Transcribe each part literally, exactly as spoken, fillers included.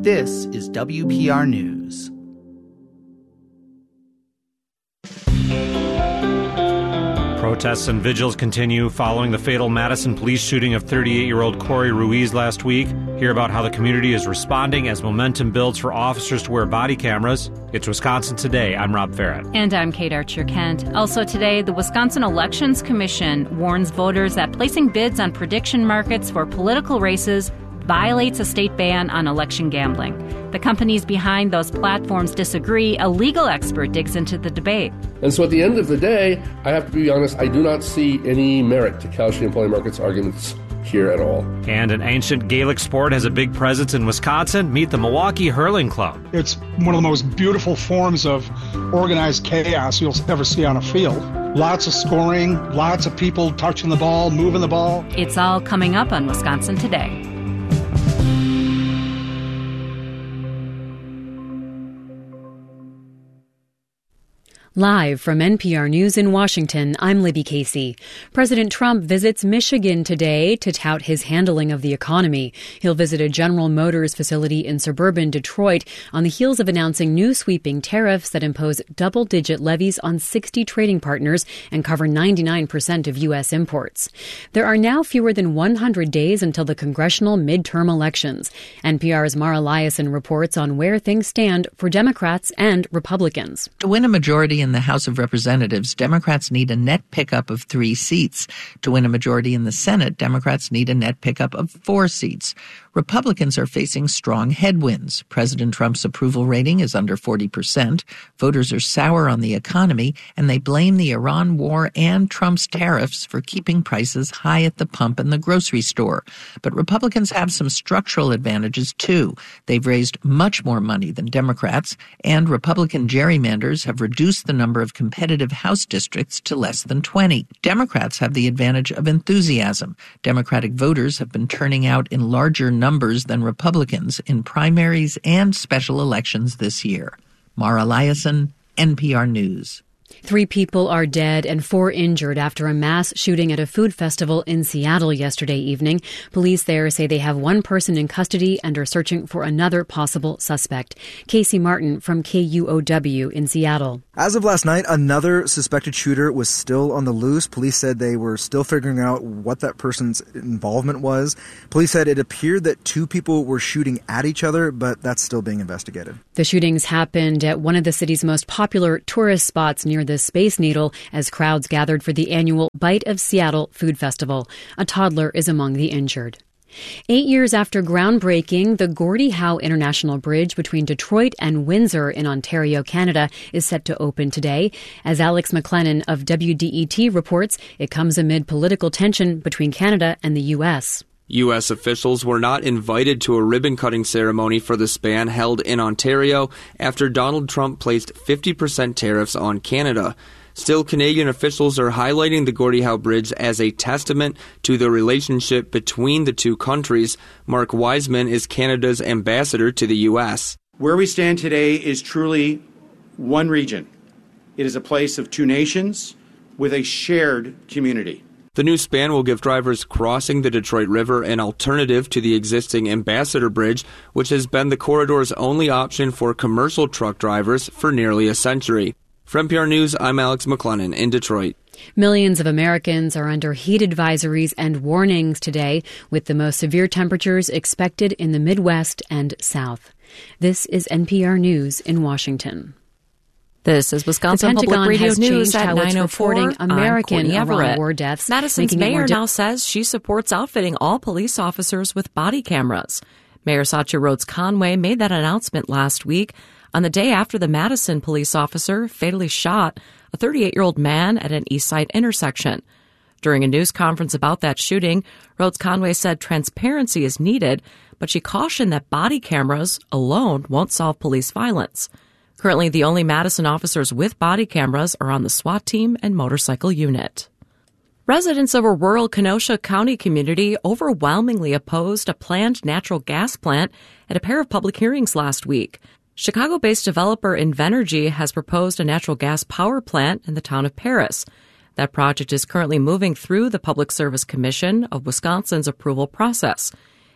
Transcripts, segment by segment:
This is W P R News. Protests and vigils continue following the fatal Madison police shooting of thirty-eight-year-old Corey Ruiz last week. Hear about how the community is responding as momentum builds for officers to wear body cameras. It's Wisconsin Today. I'm Rob Farrett. And I'm Kate Archer-Kent. Also today, the Wisconsin Elections Commission warns voters that placing bids on prediction markets for political races violates a state ban on election gambling. The companies behind those platforms disagree. A legal expert digs into the debate. And so at the end of the day, I have to be honest, I do not see any merit to Kalshi Employee Markets arguments here at all. And an ancient Gaelic sport has a big presence in Wisconsin. Meet the Milwaukee Hurling Club. It's one of the most beautiful forms of organized chaos you'll ever see on a field. Lots of scoring, lots of people touching the ball, moving the ball. It's all coming up on Wisconsin Today. Live from N P R News in Washington, I'm Libby Casey. President Trump visits Michigan today to tout his handling of the economy. He'll visit a General Motors facility in suburban Detroit on the heels of announcing new sweeping tariffs that impose double-digit levies on sixty trading partners and cover ninety-nine percent of U S imports. There are now fewer than one hundred days until the congressional midterm elections. N P R's Mara Liasson reports on where things stand for Democrats and Republicans. To win a majority in the House of Representatives, Democrats need a net pickup of three seats. To win a majority in the Senate, Democrats need a net pickup of four seats. Republicans are facing strong headwinds. President Trump's approval rating is under forty percent. Voters are sour on the economy, and they blame the Iran war and Trump's tariffs for keeping prices high at the pump and the grocery store. But Republicans have some structural advantages, too. They've raised much more money than Democrats, and Republican gerrymanders have reduced the number of competitive House districts to less than twenty. Democrats have the advantage of enthusiasm. Democratic voters have been turning out in larger numbers than Republicans in primaries and special elections this year. Mara Liasson, N P R News. Three people are dead and four injured after a mass shooting at a food festival in Seattle yesterday evening. Police there say they have one person in custody and are searching for another possible suspect. Casey Martin from K U O W in Seattle. As of last night, another suspected shooter was still on the loose. Police said they were still figuring out what that person's involvement was. Police said it appeared that two people were shooting at each other, but that's still being investigated. The shootings happened at one of the city's most popular tourist spots near the Space Needle as crowds gathered for the annual Bite of Seattle Food Festival. A toddler is among the injured. Eight years after groundbreaking, the Gordie Howe International Bridge between Detroit and Windsor in Ontario, Canada, is set to open today. As Alex McLennan of W D E T reports, it comes amid political tension between Canada and the U S. U S officials were not invited to a ribbon-cutting ceremony for the span held in Ontario after Donald Trump placed fifty percent tariffs on Canada. Still, Canadian officials are highlighting the Gordie Howe Bridge as a testament to the relationship between the two countries. Mark Wiseman is Canada's ambassador to the U S. Where we stand today is truly one region. It is a place of two nations with a shared community. The new span will give drivers crossing the Detroit River an alternative to the existing Ambassador Bridge, which has been the corridor's only option for commercial truck drivers for nearly a century. For N P R News, I'm Alex McLennan in Detroit. Millions of Americans are under heat advisories and warnings today, with the most severe temperatures expected in the Midwest and South. This is N P R News in Washington. This is Wisconsin Public Radio News at nine oh four. American I'm Iran war deaths. Madison's mayor now says she supports outfitting all police officers with body cameras. Mayor Satya Rhodes Conway made that announcement last week on the day after the Madison police officer fatally shot a thirty-eight-year-old man at an East Side intersection. During a news conference about that shooting, Rhodes Conway said transparency is needed, but she cautioned that body cameras alone won't solve police violence. Currently, the only Madison officers with body cameras are on the SWAT team and motorcycle unit. Residents of a rural Kenosha County community overwhelmingly opposed a planned natural gas plant at a pair of public hearings last week. Chicago-based developer Invenergy has proposed a natural gas power plant in the town of Paris. That project is currently moving through the Public Service Commission of Wisconsin's approval process.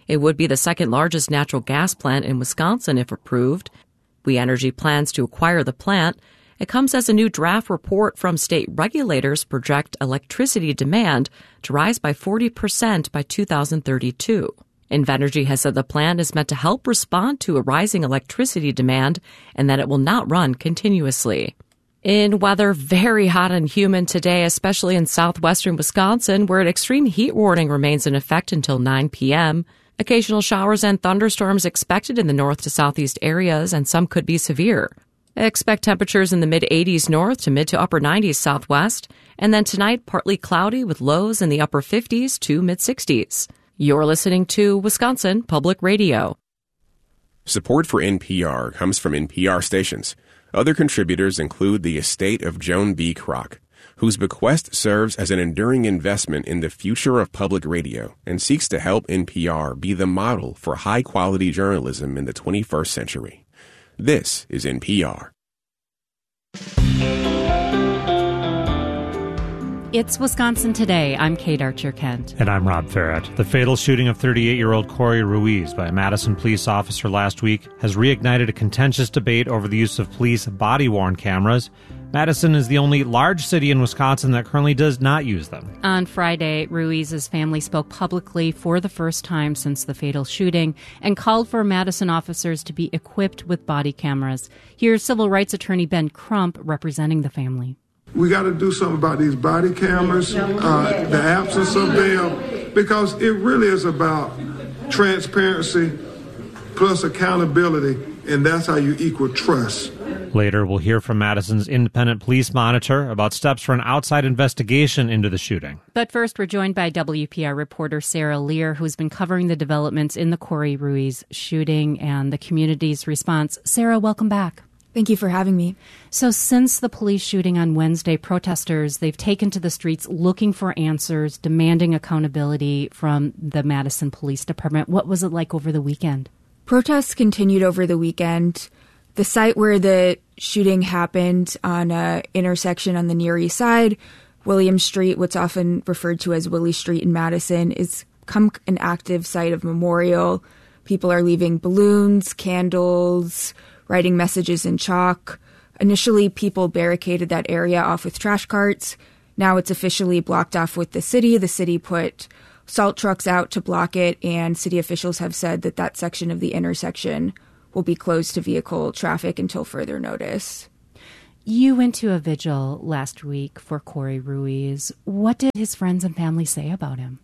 It would be the second largest natural gas plant in Wisconsin if approved. We Energy plans to acquire the plant. It comes as a new draft report from state regulators project electricity demand to rise by forty percent by two thousand thirty-two. Invenergy has said the plan is meant to help respond to a rising electricity demand and that it will not run continuously. In weather, very hot and humid today, especially in southwestern Wisconsin, where an extreme heat warning remains in effect until nine p.m. Occasional showers and thunderstorms expected in the north to southeast areas, and some could be severe. Expect temperatures in the mid-eighties north to mid to upper nineties southwest, and then tonight partly cloudy with lows in the upper fifties to mid-sixties. You're listening to Wisconsin Public Radio. Support for N P R comes from N P R stations. Other contributors include the estate of Joan B. Kroc, whose bequest serves as an enduring investment in the future of public radio and seeks to help N P R be the model for high-quality journalism in the twenty-first century. This is N P R. It's Wisconsin Today. I'm Kate Archer-Kent. And I'm Rob Farrett. The fatal shooting of thirty-eight-year-old Corey Ruiz by a Madison police officer last week has reignited a contentious debate over the use of police body-worn cameras. Madison is the only large city in Wisconsin that currently does not use them. On Friday, Ruiz's family spoke publicly for the first time since the fatal shooting and called for Madison officers to be equipped with body cameras. Here's civil rights attorney Ben Crump representing the family. We got to do something about these body cameras, uh, the absence of them, because it really is about transparency plus accountability, and that's how you equal trust. Later, we'll hear from Madison's independent police monitor about steps for an outside investigation into the shooting. But first, we're joined by W P R reporter Sarah Lear, who's been covering the developments in the Corey Ruiz shooting and the community's response. Sarah, welcome back. Thank you for having me. So since the police shooting on Wednesday, protesters, they've taken to the streets looking for answers, demanding accountability from the Madison Police Department. What was it like over the weekend? Protests continued over the weekend. The site where the shooting happened on an intersection on the Near East Side, William Street, what's often referred to as Willie Street in Madison, is become an active site of memorial. People are leaving balloons, candles, writing messages in chalk. Initially, people barricaded that area off with trash carts. Now it's officially blocked off with the city. The city put salt trucks out to block it, and city officials have said that that section of the intersection will be closed to vehicle traffic until further notice. You went to a vigil last week for Corey Ruiz. What did his friends and family say about him?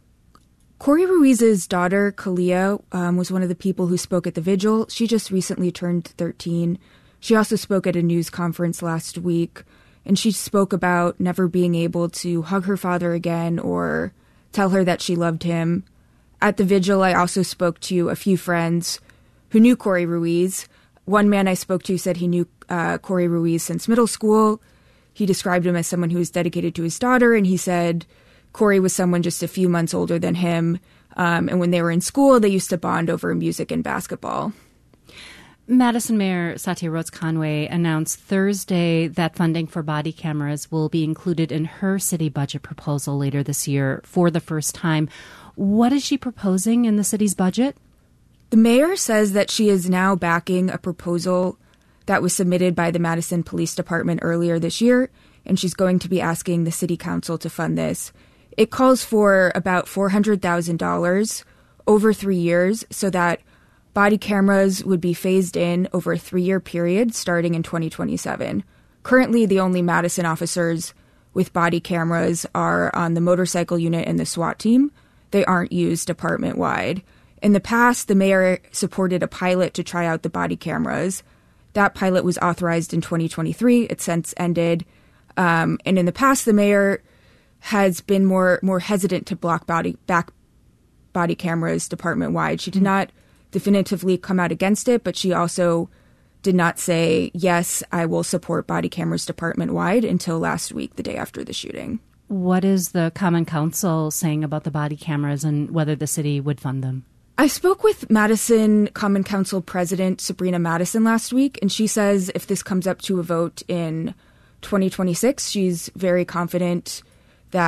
Corey Ruiz's daughter, Kalia, um, was one of the people who spoke at the vigil. She just recently turned thirteen. She also spoke at a news conference last week, and she spoke about never being able to hug her father again or tell her that she loved him. At the vigil, I also spoke to a few friends who knew Corey Ruiz. One man I spoke to said he knew uh, Corey Ruiz since middle school. He described him as someone who was dedicated to his daughter, and he said Corey was someone just a few months older than him, um, and when they were in school, they used to bond over music and basketball. Madison Mayor Satya Rhodes Conway announced Thursday that funding for body cameras will be included in her city budget proposal later this year for the first time. What is she proposing in the city's budget? The mayor says that she is now backing a proposal that was submitted by the Madison Police Department earlier this year, and she's going to be asking the city council to fund this. It calls for about four hundred thousand dollars over three years so that body cameras would be phased in over a three-year period starting in twenty twenty-seven. Currently, the only Madison officers with body cameras are on the motorcycle unit and the SWAT team. They aren't used department-wide. In the past, the mayor supported a pilot to try out the body cameras. That pilot was authorized in twenty twenty-three. It's since ended. Um, and in the past, the mayor has been more more hesitant to block body back body cameras department-wide. She did not definitively come out against it, but she also did not say, yes, I will support body cameras department-wide until last week, the day after the shooting. What is the Common Council saying about the body cameras and whether the city would fund them? I spoke with Madison Common Council President Sabrina Madison last week, and she says if this comes up to a vote in twenty twenty-six, she's very confident that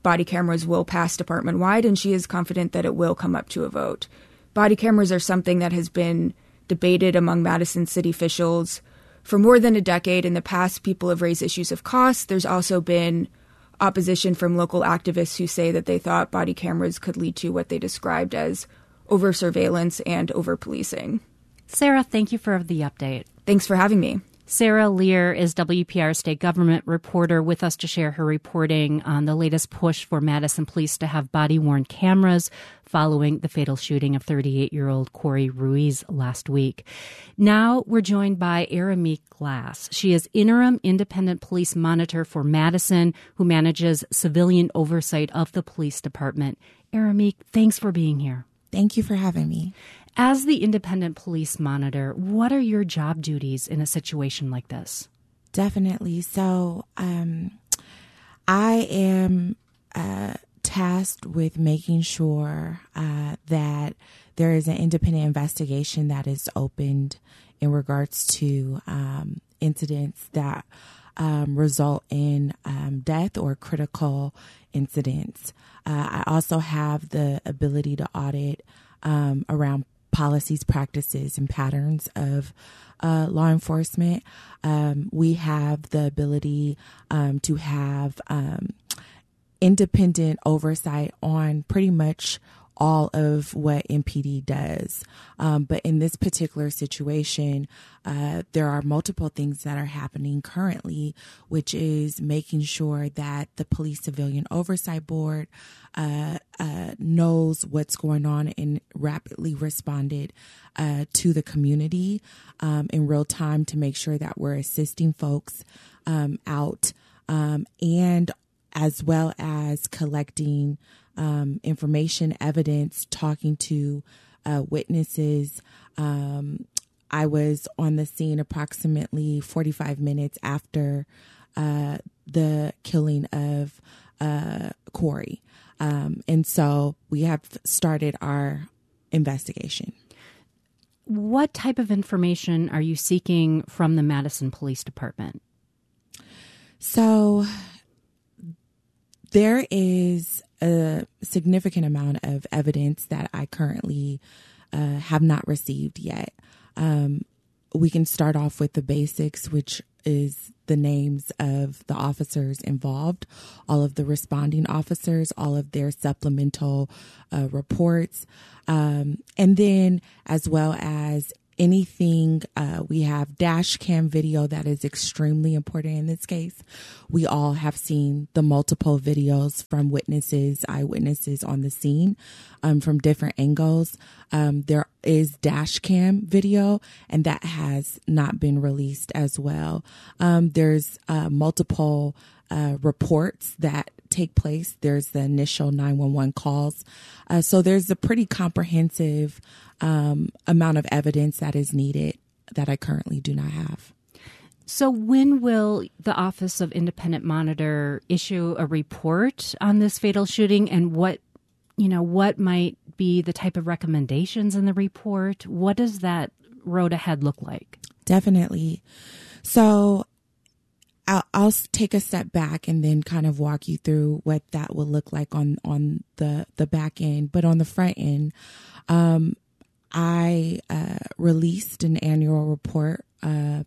body cameras will pass department-wide, and she is confident that it will come up to a vote. Body cameras are something that has been debated among Madison city officials for more than a decade. In the past, people have raised issues of cost. There's also been opposition from local activists who say that they thought body cameras could lead to what they described as over-surveillance and over-policing. Sarah, thank you for the update. Thanks for having me. Sarah Lear is W P R state government reporter with us to share her reporting on the latest push for Madison police to have body-worn cameras following the fatal shooting of thirty-eight-year-old Corey Ruiz last week. Now we're joined by Arameek Glass. She is interim independent police monitor for Madison, who manages civilian oversight of the police department. Arameek, thanks for being here. Thank you for having me. As the independent police monitor, what are your job duties in a situation like this? Definitely. So um, I am uh, tasked with making sure uh, that there is an independent investigation that is opened in regards to um, incidents that um, result in um, death or critical incidents. Uh, I also have the ability to audit um, around policies, practices, and patterns of uh, law enforcement. Um, we have the ability um, to have um, independent oversight on pretty much all of what M P D does. Um, but in this particular situation, uh, there are multiple things that are happening currently, which is making sure that the Police Civilian Oversight Board uh, uh, knows what's going on and rapidly responded uh, to the community um, in real time to make sure that we're assisting folks um, out um, and as well as collecting Um, information, evidence, talking to uh, witnesses. Um, I was on the scene approximately forty-five minutes after uh, the killing of uh, Corey. Um, and so we have started our investigation. What type of information are you seeking from the Madison Police Department? So there is a significant amount of evidence that I currently uh, have not received yet. Um, we can start off with the basics, which is the names of the officers involved, all of the responding officers, all of their supplemental uh, reports, um, and then as well as anything, uh, we have dash cam video that is extremely important in this case. We all have seen the multiple videos from witnesses, eyewitnesses on the scene um, from different angles. Um, there is dash cam video, and that has not been released as well. Um, there's uh, multiple uh, reports that take place. There's the initial nine one one calls. Uh, so there's a pretty comprehensive um, amount of evidence that is needed that I currently do not have. So when will the Office of Independent Monitor issue a report on this fatal shooting, and what, you know, what might be the type of recommendations in the report? What does that road ahead look like? Definitely. So I'll, I'll take a step back and then kind of walk you through what that will look like on, on the, the back end. But on the front end, um, I uh, released an annual report. Uh,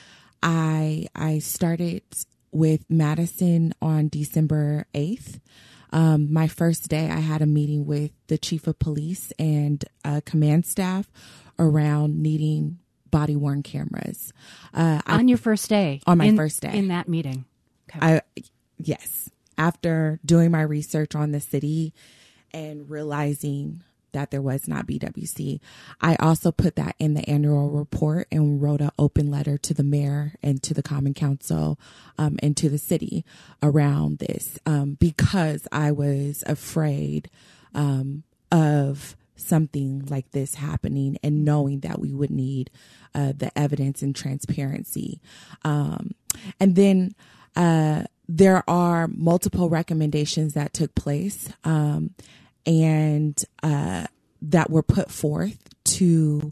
I I started with Madison on December eighth. Um, my first day, I had a meeting with the chief of police and uh, command staff around needing body-worn cameras. Uh, on I, your first day? On my in, first day. In that meeting? Okay. I, yes. After doing my research on the city and realizing that there was not B W C, I also put that in the annual report and wrote an open letter to the mayor and to the Common Council um, and to the city around this um, because I was afraid um, of something like this happening and knowing that we would need uh, the evidence and transparency. Um, and then uh, there are multiple recommendations that took place um, and uh, that were put forth to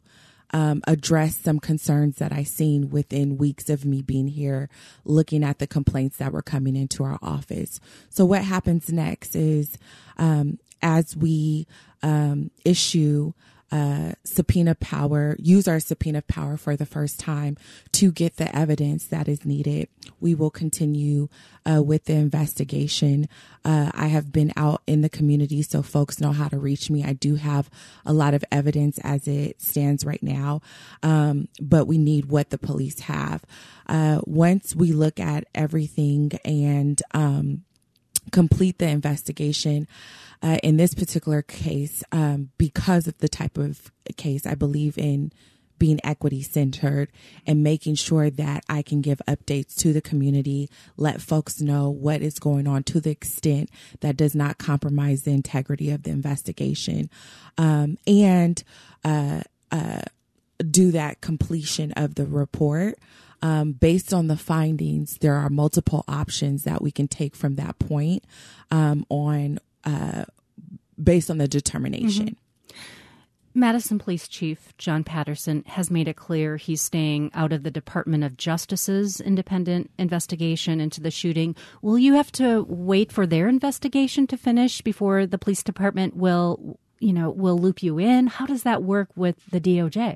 um, address some concerns that I seen within weeks of me being here, looking at the complaints that were coming into our office. So what happens next is um, as we um, issue Uh, subpoena power, use our subpoena power for the first time to get the evidence that is needed. We will continue uh, with the investigation. Uh, I have been out in the community, so folks know how to reach me. I do have a lot of evidence as it stands right now, um, but we need what the police have. Uh, once we look at everything and um, complete the investigation, Uh, in this particular case, um, because of the type of case, I believe in being equity centered and making sure that I can give updates to the community, let folks know what is going on to the extent that does not compromise the integrity of the investigation, um, and uh, uh, do that completion of the report. Um, based on the findings, there are multiple options that we can take from that point um, on Uh, based on the determination. Mm-hmm. Madison Police Chief John Patterson has made it clear he's staying out of the Department of Justice's independent investigation into the shooting. Will you have to wait for their investigation to finish before the police department will, you know, will loop you in? How does that work with the D O J?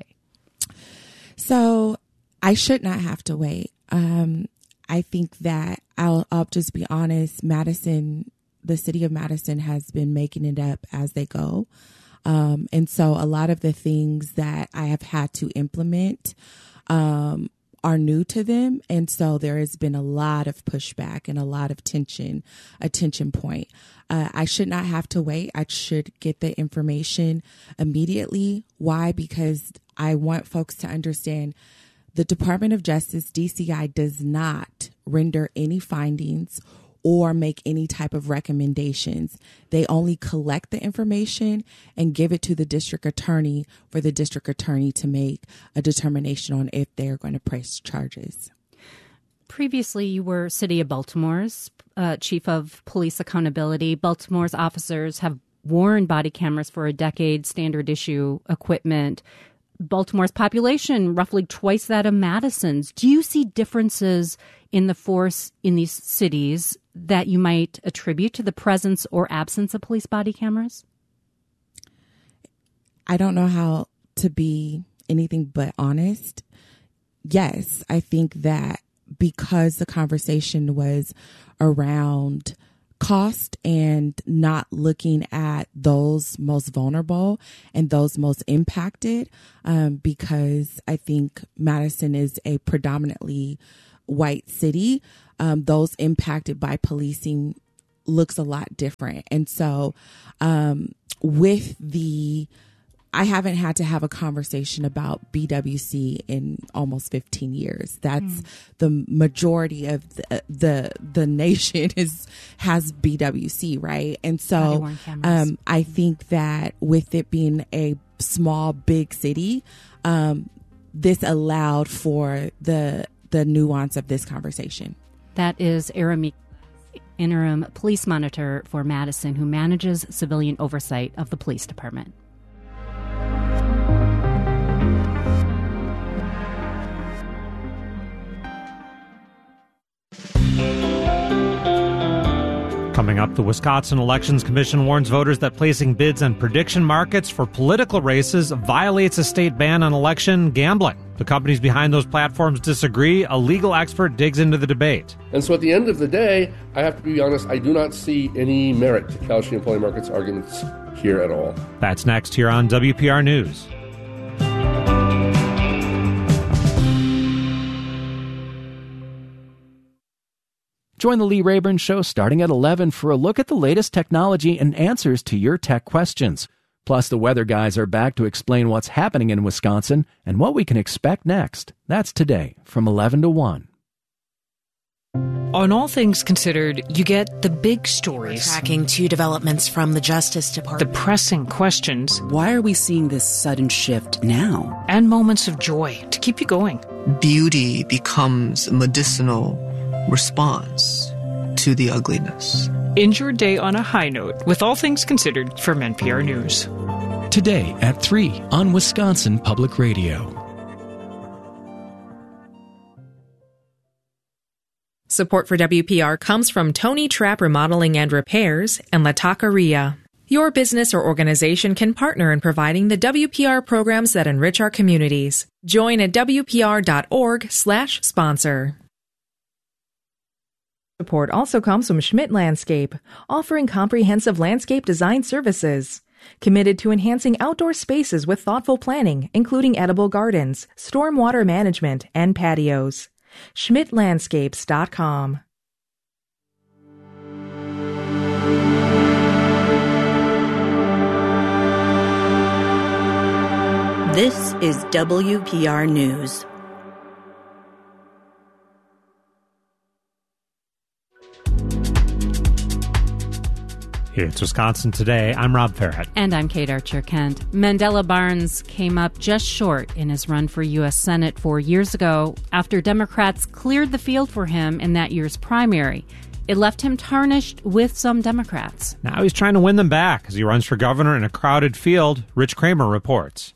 So I should not have to wait. Um, I think that I'll, I'll just be honest, Madison the city of Madison has been making it up as they go. Um, and so a lot of the things that I have had to implement um, are new to them. And so there has been a lot of pushback and a lot of tension, a tension point. Uh, I should not have to wait. I should get the information immediately. Why? Because I want folks to understand the Department of Justice, D C I, does not render any findings or make any type of recommendations. They only collect the information and give it to the district attorney for the district attorney to make a determination on if they're going to press charges. Previously, you were City of Baltimore's uh, Chief of Police Accountability. Baltimore's officers have worn body cameras for a decade, standard issue equipment. Baltimore's population, roughly twice that of Madison's. Do you see differences in the force in these cities that you might attribute to the presence or absence of police body cameras? I don't know how to be anything but honest. Yes, I think that because the conversation was around cost and not looking at those most vulnerable and those most impacted, um, because I think Madison is a predominantly white city, um, those impacted by policing looks a lot different. And so um, with the I haven't had to have a conversation about B W C in almost fifteen years. That's mm. the majority of the, the the nation is has B W C, right? And so um, I think that with it being a small, big city, um, this allowed for the the nuance of this conversation. That is Aramik, interim police monitor for Madison, who manages civilian oversight of the police department. Coming up, the Wisconsin Elections Commission warns voters that placing bids on prediction markets for political races violates a state ban on election gambling. The companies behind those platforms disagree. A legal expert digs into the debate. And so at the end of the day, I have to be honest, I do not see any merit to Kalshi Employee Markets arguments here at all. That's next here on W P R News. Join the Lee Rayburn Show starting at eleven for a look at the latest technology and answers to your tech questions. Plus, the weather guys are back to explain what's happening in Wisconsin and what we can expect next. That's today from eleven to one. On All Things Considered, you get the big stories. We're tracking two developments from the Justice Department. The pressing questions. Why are we seeing this sudden shift now? And moments of joy to keep you going. Beauty becomes a medicinal response to the ugliness. End your day on a high note with All Things Considered from N P R News. today at three on Wisconsin Public Radio. Support for W P R comes from Tony Trapp Remodeling and Repairs and La Taqueria. Your business or organization can partner in providing the W P R programs that enrich our communities. Join at W P R dot org slash sponsor. Support also comes from Schmidt Landscape, offering comprehensive landscape design services. Committed to enhancing outdoor spaces with thoughtful planning, including edible gardens, stormwater management, and patios. Schmidt Landscapes dot com. This is W P R News. It's Wisconsin Today. I'm Rob Farrett. And I'm Kate Archer-Kent. Mandela Barnes came up just short in his run for U S Senate four years ago after Democrats cleared the field for him in that year's primary. It left him tarnished with some Democrats. Now he's trying to win them back as he runs for governor in a crowded field. Rich Kramer reports.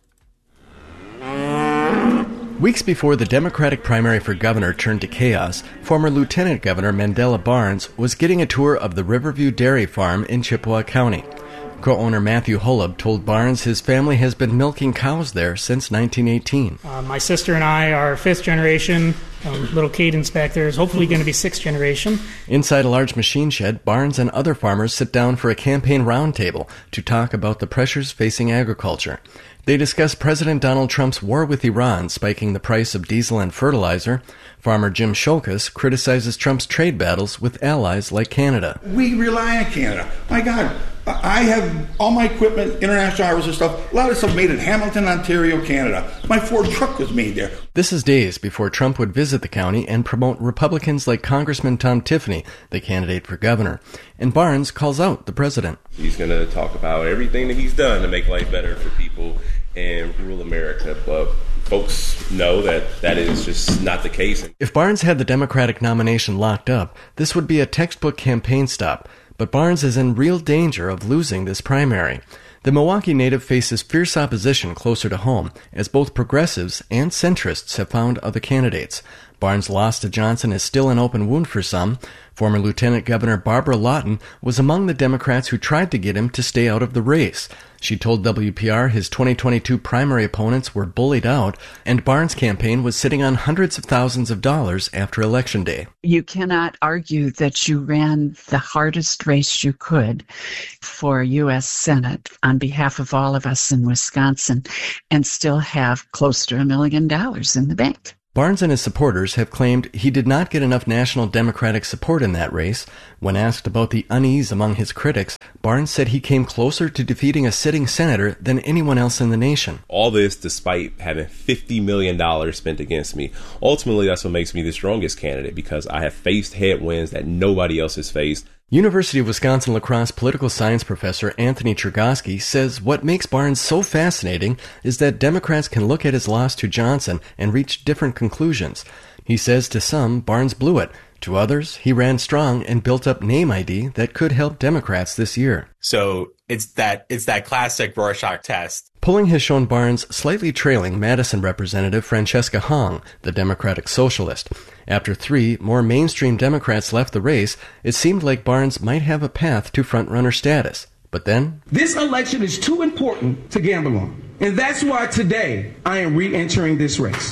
Weeks before the Democratic primary for governor turned to chaos, former Lieutenant Governor Mandela Barnes was getting a tour of the Riverview Dairy Farm in Chippewa County. Co-owner Matthew Holub told Barnes his family has been milking cows there since nineteen eighteen. Uh, my sister and I are fifth generation. Um, little Cadence back there is hopefully going to be sixth generation. Inside a large machine shed, Barnes and other farmers sit down for a campaign roundtable to talk about the pressures facing agriculture. They discuss President Donald Trump's war with Iran spiking the price of diesel and fertilizer. Farmer Jim Shokas criticizes Trump's trade battles with allies like Canada. We rely on Canada. My God, I have all my equipment, international hours and stuff, a lot of stuff made in Hamilton, Ontario, Canada. My Ford truck was made there. This is days before Trump would visit the county and promote Republicans like Congressman Tom Tiffany, the candidate for governor. And Barnes calls out the president. He's going to talk about everything that he's done to make life better for people in rural America, but folks know that that is just not the case. If Barnes had the Democratic nomination locked up, this would be a textbook campaign stop. But Barnes is in real danger of losing this primary. The Milwaukee native faces fierce opposition closer to home, as both progressives and centrists have found other candidates. Barnes' loss to Johnson is still an open wound for some. Former Lieutenant Governor Barbara Lawton was among the Democrats who tried to get him to stay out of the race. She told W P R his twenty twenty-two primary opponents were bullied out, and Barnes' campaign was sitting on hundreds of thousands of dollars after Election Day. You cannot argue that you ran the hardest race you could for U S Senate on behalf of all of us in Wisconsin and still have close to a million dollars in the bank. Barnes and his supporters have claimed he did not get enough national Democratic support in that race. When asked about the unease among his critics, Barnes said he came closer to defeating a sitting senator than anyone else in the nation. All this despite having fifty million dollars spent against me. Ultimately, that's what makes me the strongest candidate, because I have faced headwinds that nobody else has faced. University of Wisconsin-La Crosse political science professor Anthony Chergosky says what makes Barnes so fascinating is that Democrats can look at his loss to Johnson and reach different conclusions. He says to some, Barnes blew it. To others, he ran strong and built up name I D that could help Democrats this year. So it's that it's that classic Rorschach test. Polling has shown Barnes slightly trailing Madison Representative Francesca Hong, the Democratic Socialist. After three more mainstream Democrats left the race, it seemed like Barnes might have a path to frontrunner status. But then... This election is too important to gamble on. And that's why today I am re-entering this race.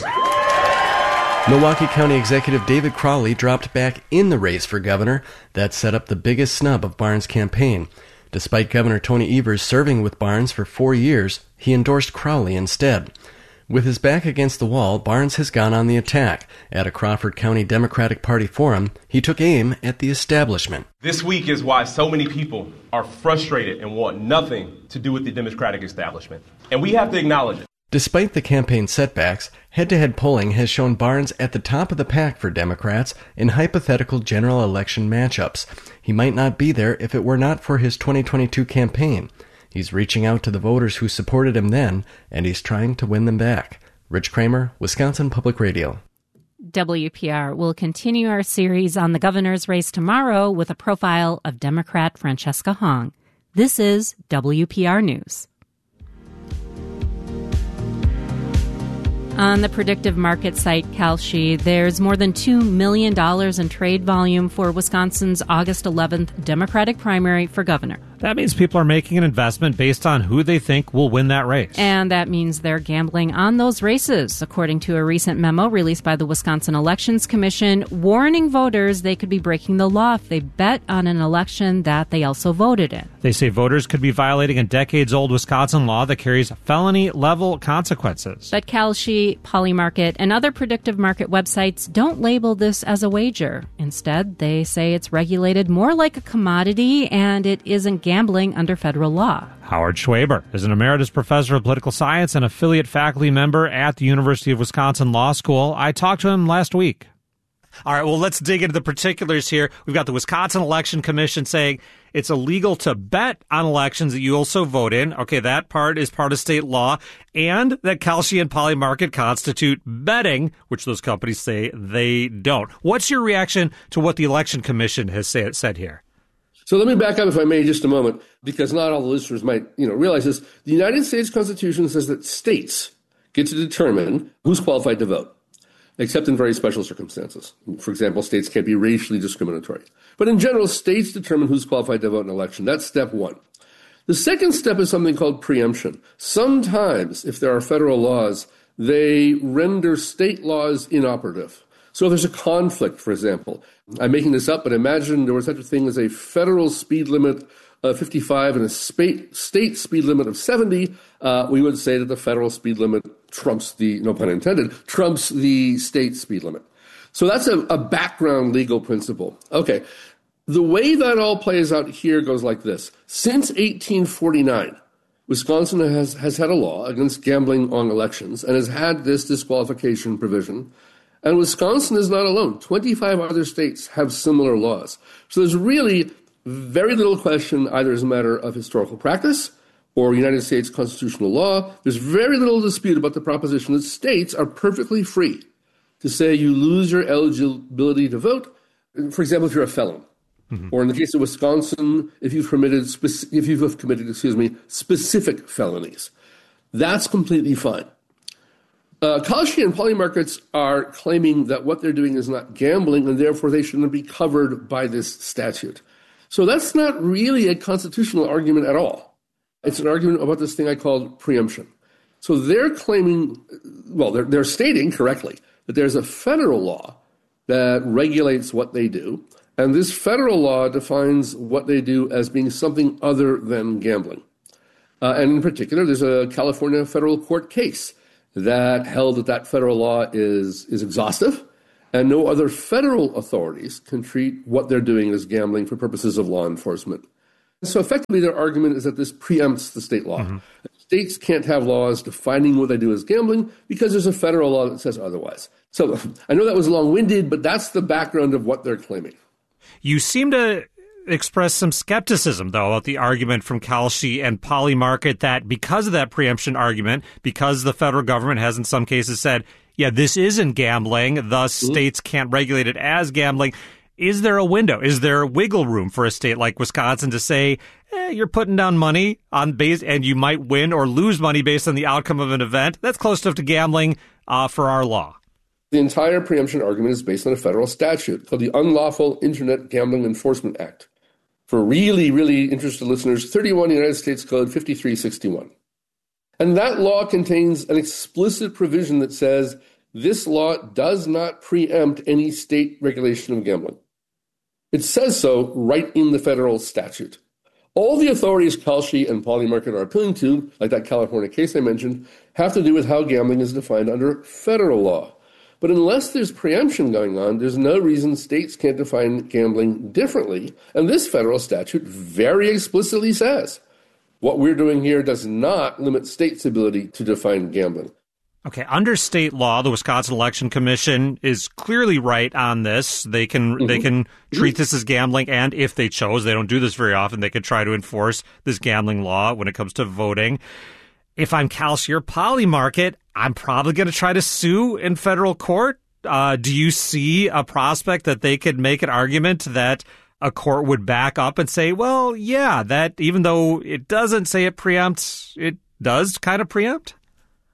Milwaukee County Executive David Crowley dropped back in the race for governor. That set up the biggest snub of Barnes' campaign. Despite Governor Tony Evers serving with Barnes for four years, he endorsed Crowley instead. With his back against the wall, Barnes has gone on the attack. At a Crawford County Democratic Party forum, he took aim at the establishment. This week is why so many people are frustrated and want nothing to do with the Democratic establishment. And we have to acknowledge it. Despite the campaign setbacks, head-to-head polling has shown Barnes at the top of the pack for Democrats in hypothetical general election matchups. He might not be there if it were not for his twenty twenty-two campaign. He's reaching out to the voters who supported him then, and he's trying to win them back. Rich Kramer, Wisconsin Public Radio. W P R will continue our series on the governor's race tomorrow with a profile of Democrat Francesca Hong. This is W P R News. On the predictive market site Kalshi, there's more than two million dollars in trade volume for Wisconsin's August eleventh Democratic primary for governor. That means people are making an investment based on who they think will win that race. And that means they're gambling on those races, according to a recent memo released by the Wisconsin Elections Commission, warning voters they could be breaking the law if they bet on an election that they also voted in. They say voters could be violating a decades-old Wisconsin law that carries felony-level consequences. But Kalshi, Polymarket, and other predictive market websites don't label this as a wager. Instead, they say it's regulated more like a commodity and it isn't gambling under federal law. Howard Schwaber is an emeritus professor of political science and affiliate faculty member at the University of Wisconsin Law School. I talked to him last week. All right, well, let's dig into the particulars here. We've got the Wisconsin Election Commission saying it's illegal to bet on elections that you also vote in. Okay, that part is part of state law. And that Kalshi and Polymarket constitute betting, which those companies say they don't. What's your reaction to what the Election Commission has say, said here? So let me back up, if I may, just a moment, because not all the listeners might, you know, realize this. The United States Constitution says that states get to determine who's qualified to vote, except in very special circumstances. For example, states can't be racially discriminatory. But in general, states determine who's qualified to vote in an election. That's step one. The second step is something called preemption. Sometimes, if there are federal laws, they render state laws inoperative. So if there's a conflict, for example, I'm making this up, but imagine there was such a thing as a federal speed limit of fifty-five and a state speed limit of seventy, uh, we would say that the federal speed limit trumps the, no pun intended, trumps the state speed limit. So that's a, a background legal principle. Okay, the way that all plays out here goes like this. Since eighteen forty-nine, Wisconsin has, has had a law against gambling on elections and has had this disqualification provision. And Wisconsin is not alone. twenty-five other states have similar laws. So there's really very little question, either as a matter of historical practice or United States constitutional law. There's very little dispute about the proposition that states are perfectly free to say you lose your eligibility to vote, for example, if you're a felon. Mm-hmm. Or in the case of Wisconsin, if you've committed, speci- if you've committed, excuse me, specific felonies. That's completely fine. Uh, Kalshi and Polymarkets are claiming that what they're doing is not gambling and therefore they shouldn't be covered by this statute. So that's not really a constitutional argument at all. It's an argument about this thing I call preemption. So they're claiming, well, they're, they're stating correctly that there's a federal law that regulates what they do, and this federal law defines what they do as being something other than gambling. Uh, and in particular, there's a California federal court case that held that that federal law is, is exhaustive, and no other federal authorities can treat what they're doing as gambling for purposes of law enforcement. So effectively, their argument is that this preempts the state law. Mm-hmm. States can't have laws defining what they do as gambling because there's a federal law that says otherwise. So I know that was long-winded, but that's the background of what they're claiming. You seem to express some skepticism, though, about the argument from Kalshi and Polymarket that because of that preemption argument, because the federal government has in some cases said, yeah, this isn't gambling, thus mm-hmm. states can't regulate it as gambling, is there a window? Is there wiggle room for a state like Wisconsin to say, eh, you're putting down money on base and you might win or lose money based on the outcome of an event? That's close enough to gambling uh, for our law. The entire preemption argument is based on a federal statute called the Unlawful Internet Gambling Enforcement Act. For really, really interested listeners, thirty-one United States Code fifty-three sixty-one. And that law contains an explicit provision that says this law does not preempt any state regulation of gambling. It says so right in the federal statute. All the authorities Kalshi and Polymarket are appealing to, like that California case I mentioned, have to do with how gambling is defined under federal law. But unless there's preemption going on, there's no reason states can't define gambling differently. And this federal statute very explicitly says what we're doing here does not limit states' ability to define gambling. Okay, under state law, the Wisconsin Election Commission is clearly right on this. They can mm-hmm. they can treat mm-hmm. this as gambling, and if they chose, they don't do this very often, they could try to enforce this gambling law when it comes to voting. If I'm Kalshi or Polymarket, I'm probably going to try to sue in federal court. Uh, do you see a prospect that they could make an argument that a court would back up and say, well, yeah, that even though it doesn't say it preempts, it does kind of preempt?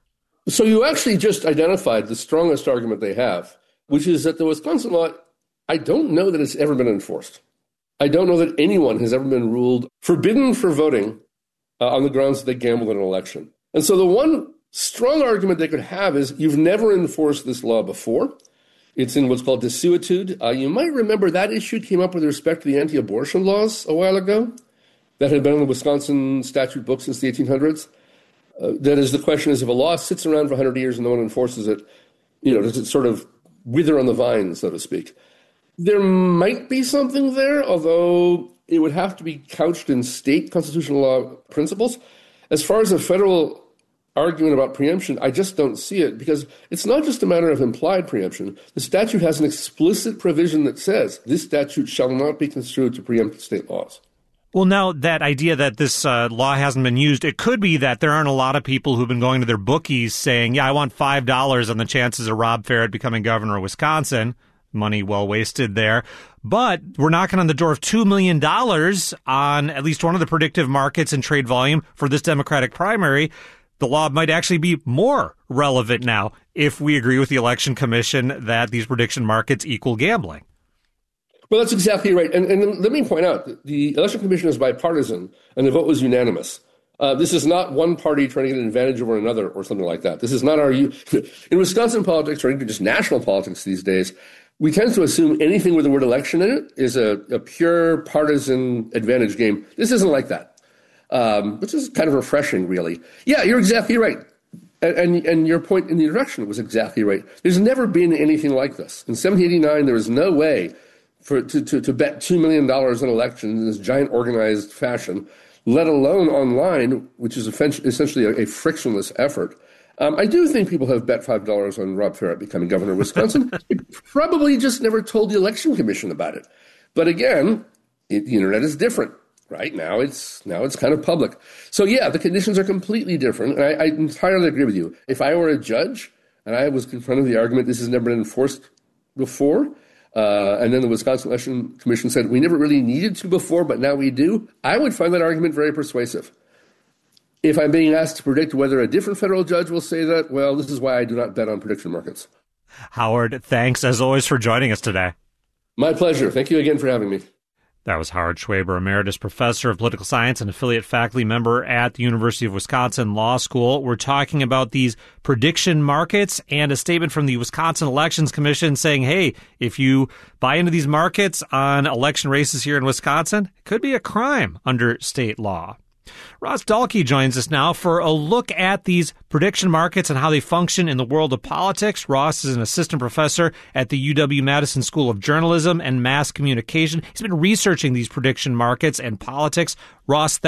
So you actually just identified the strongest argument they have, which is that the Wisconsin law, I don't know that it's ever been enforced. I don't know that anyone has ever been ruled forbidden for voting uh, on the grounds that they gambled in an election. And so the one strong argument they could have is you've never enforced this law before. It's in what's called desuetude. Uh, you might remember that issue came up with respect to the anti-abortion laws a while ago that had been in the Wisconsin statute book since the eighteen hundreds. Uh, that is, the question is, if a law sits around for one hundred years and no one enforces it, you know, does it sort of wither on the vine, so to speak? There might be something there, although it would have to be couched in state constitutional law principles. As far as a federal argument about preemption, I just don't see it, because it's not just a matter of implied preemption. The statute has an explicit provision that says this statute shall not be construed to preempt state laws. Well, now, that idea that this uh, law hasn't been used, it could be that there aren't a lot of people who've been going to their bookies saying, yeah, I want five dollars on the chances of Rob Farrett becoming governor of Wisconsin. Money well wasted there. But we're knocking on the door of two million dollars on at least one of the predictive markets and trade volume for this Democratic primary. The law might actually be more relevant now if we agree with the Election Commission that these prediction markets equal gambling. Well, that's exactly right. And, and let me point out, the Election Commission is bipartisan, and the vote was unanimous. Uh, this is not one party trying to get an advantage over another or something like that. This is not our... In Wisconsin politics, or even just national politics these days, we tend to assume anything with the word election in it is a, a pure partisan advantage game. This isn't like that, um, which is kind of refreshing, really. Yeah, you're exactly right. And, and, and your point in the introduction was exactly right. There's never been anything like this. In seventeen eighty-nine, there was no way for to, to, to bet two million dollars on elections in this giant organized fashion, let alone online, which is essentially a, a frictionless effort. Um, I do think people have bet five dollars on Rob Farrett becoming governor of Wisconsin. They probably just never told the Election Commission about it. But again, it, the internet is different. Right now, it's now it's kind of public. So yeah, the conditions are completely different. And I, I entirely agree with you. If I were a judge and I was confronted with the argument this has never been enforced before, uh, and then the Wisconsin Election Commission said we never really needed to before, but now we do, I would find that argument very persuasive. If I'm being asked to predict whether a different federal judge will say that, well, this is why I do not bet on prediction markets. Howard, thanks as always for joining us today. My pleasure. Thank you again for having me. That was Howard Schwaber, Emeritus Professor of Political Science and affiliate faculty member at the University of Wisconsin Law School. We're talking about these prediction markets and a statement from the Wisconsin Elections Commission saying, hey, if you buy into these markets on election races here in Wisconsin, it could be a crime under state law. Ross Dahlke joins us now for a look at these prediction markets and how they function in the world of politics. Ross is an assistant professor at the U W-Madison School of Journalism and Mass Communication. He's been researching these prediction markets and politics. Ross,